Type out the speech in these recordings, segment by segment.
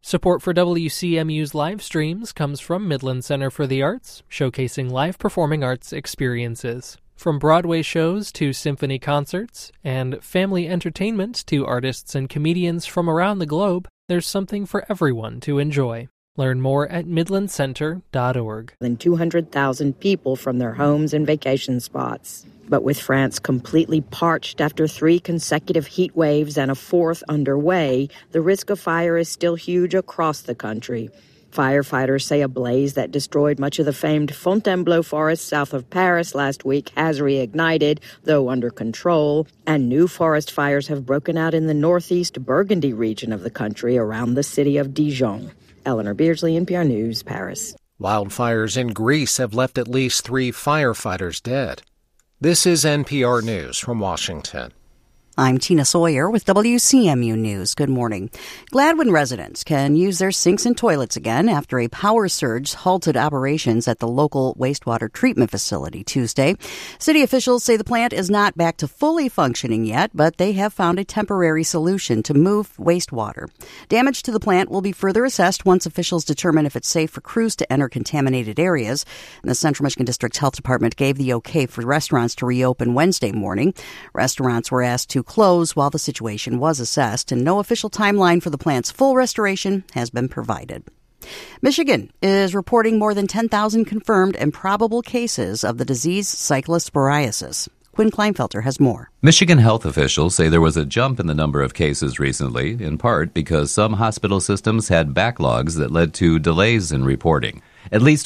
Support for WCMU's live streams comes from Midland Center for the Arts, showcasing live performing arts experiences. From Broadway shows to symphony concerts, and family entertainment to artists and comedians from around the globe, there's something for everyone to enjoy. Learn more at midlandcenter.org. Than 200,000 people from their homes and vacation spots. But with France completely parched after 3 consecutive heat waves and a 4th underway, the risk of fire is still huge across the country. Firefighters say a blaze that destroyed much of the famed Fontainebleau forest south of Paris last week has reignited, though under control, and new forest fires have broken out in the northeast Burgundy region of the country around the city of Dijon. Eleanor Beardsley, NPR News, Paris. Wildfires in Greece have left at least 3 firefighters dead. This is NPR News from Washington. I'm Tina Sawyer with WCMU News. Good morning. Gladwin residents can use their sinks and toilets again after a power surge halted operations at the local wastewater treatment facility Tuesday. City officials say the plant is not back to fully functioning yet, but they have found a temporary solution to move wastewater. Damage to the plant will be further assessed once officials determine if it's safe for crews to enter contaminated areas. And the Central Michigan District Health Department gave the okay for restaurants to reopen Wednesday morning. Restaurants were asked to close while the situation was assessed, and no official timeline for the plant's full restoration has been provided. Michigan is reporting more than 10,000 confirmed and probable cases of the disease cyclosporiasis. Quinn Kleinfelter has more. Michigan health officials say there was a jump in the number of cases recently, in part because some hospital systems had backlogs that led to delays in reporting. At least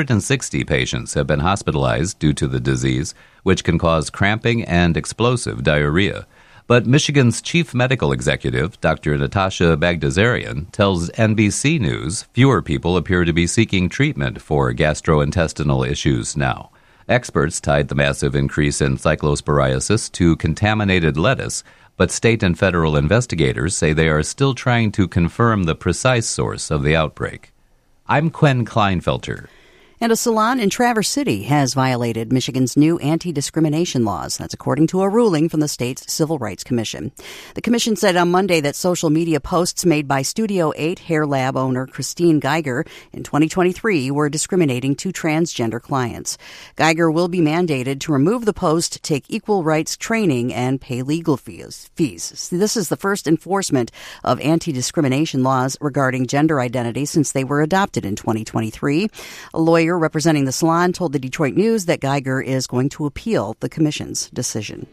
160 patients have been hospitalized due to the disease, which can cause cramping and explosive diarrhea. But Michigan's chief medical executive, Dr. Natasha Bagdasarian, tells NBC News fewer people appear to be seeking treatment for gastrointestinal issues now. Experts tied the massive increase in cyclosporiasis to contaminated lettuce, but state and federal investigators say they are still trying to confirm the precise source of the outbreak. I'm Quinn Kleinfelter. And a salon in Traverse City has violated Michigan's new anti-discrimination laws. That's according to a ruling from the state's Civil Rights Commission. The commission said on Monday that social media posts made by Studio 8 Hair Lab owner Christine Geiger in 2023 were discriminating to transgender clients. Geiger will be mandated to remove the post, take equal rights training, and pay legal fees. This is the first enforcement of anti-discrimination laws regarding gender identity since they were adopted in 2023. A lawyer representing the salon told the Detroit News that Geiger is going to appeal the commission's decision.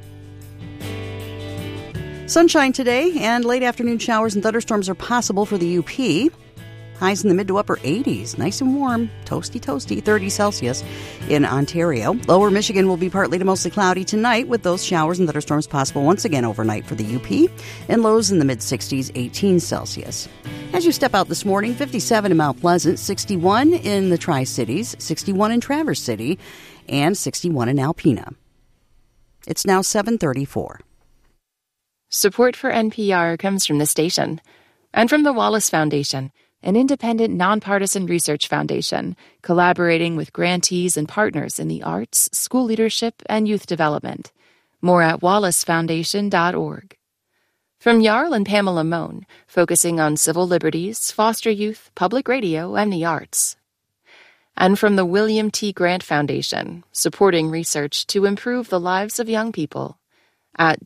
Sunshine today, and late afternoon showers and thunderstorms are possible for the UP. Highs in the mid to upper 80s. Nice and warm. Toasty, 30 Celsius in Ontario. Lower Michigan will be partly to mostly cloudy tonight with those showers and thunderstorms possible once again overnight for the UP. And lows in the mid-60s, 18 Celsius. As you step out this morning, 57 in Mount Pleasant, 61 in the Tri-Cities, 61 in Traverse City, and 61 in Alpena. It's now 7:34. Support for NPR comes from the station and from the Wallace Foundation, an independent, nonpartisan research foundation collaborating with grantees and partners in the arts, school leadership, and youth development. More at wallacefoundation.org. From Jarl and Pamela Mohn, focusing on civil liberties, foster youth, public radio, and the arts. And from the William T. Grant Foundation, supporting research to improve the lives of young people at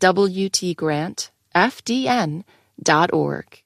wtgrantfdn.org.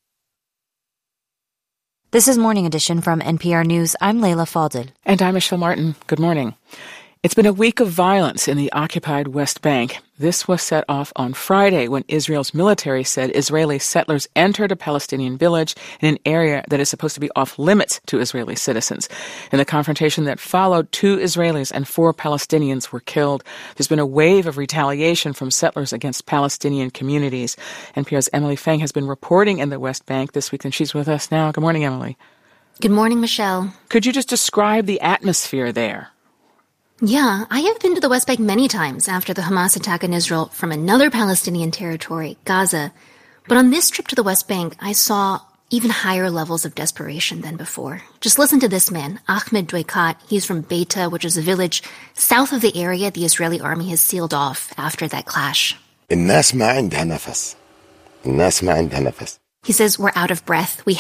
This is Morning Edition from NPR News. I'm Leila Fadel. And I'm Michelle Martin. Good morning. It's been a week of violence in the occupied West Bank. This was set off on Friday when Israel's military said Israeli settlers entered a Palestinian village in an area that is supposed to be off limits to Israeli citizens. In the confrontation that followed, 2 Israelis and 4 Palestinians were killed. There's been a wave of retaliation from settlers against Palestinian communities. NPR's Emily Feng has been reporting in the West Bank this week, and she's with us now. Good morning, Emily. Good morning, Michelle. Could you just describe the atmosphere there? Yeah, I have been to the West Bank many times after the Hamas attack on Israel from another Palestinian territory, Gaza. But on this trip to the West Bank, I saw even higher levels of desperation than before. Just listen to this man, Ahmed Dweikat. He's from Beita, which is a village south of the area the Israeli army has sealed off after that clash. الناس ما عندها نفس. الناس ما عندها نفس. He says we're out of breath. We